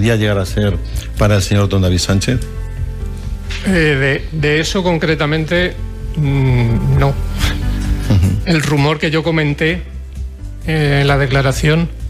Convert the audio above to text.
podría llegar a ser para el señor don David Sánchez? De eso concretamente, no. El rumor que yo comenté en la declaración